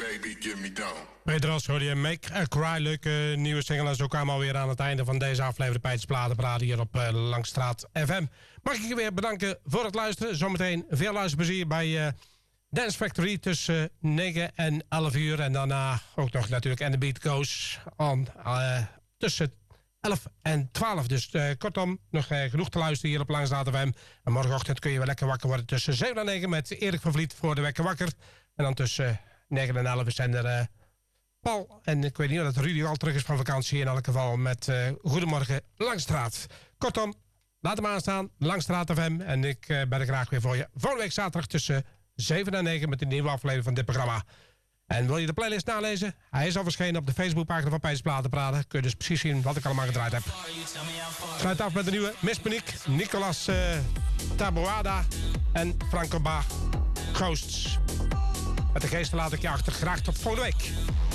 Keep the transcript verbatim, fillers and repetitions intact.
baby, get me down. Wederom hoor je Make a Cry, leuke nieuwe single. En zo kwamen we alweer aan het einde van deze aflevering Peiters Platenparade hier op uh, Langstraat F M. Mag ik je weer bedanken voor het luisteren. Zometeen veel luisterplezier bij uh, Dance Factory tussen negen en elf uur. En daarna ook nog natuurlijk And The Beat Goes on uh, tussen elf en twaalf. Dus uh, kortom, nog uh, genoeg te luisteren hier op Langstraat F M. En morgenochtend kun je wel lekker wakker worden tussen zeven en negen met Erik van Vliet voor de Wekker Wakker. En dan tussen uh, negen en elf zijn er uh, Paul. En ik weet niet of dat Rudy al terug is van vakantie. In elk geval met uh, Goedemorgen Langstraat. Kortom, laat hem aanstaan. Langstraat F M. En ik uh, ben er graag weer voor je. Volgende week zaterdag tussen zeven en negen met de nieuwe aflevering van dit programma. En wil je de playlist nalezen? Hij is al verschenen op de Facebookpagina van Peiters Platenparade. Kun je dus precies zien wat ik allemaal gedraaid heb. Sluit af met de nieuwe Miss Panique, Nicolas uh, Taboada en Franco Ba Ghosts. Met de geesten laat ik je achter. Graag tot volgende week.